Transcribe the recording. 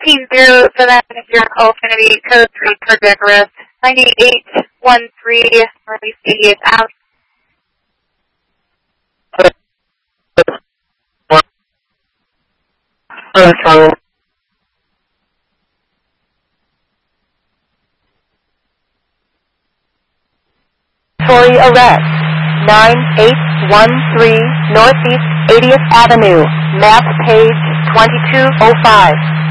18-0 for that Manager Alfinity, code 3 for Decorous. 9813, release 88 out. Tory arrest. 9813 Northeast 80th Avenue. Map page 2205.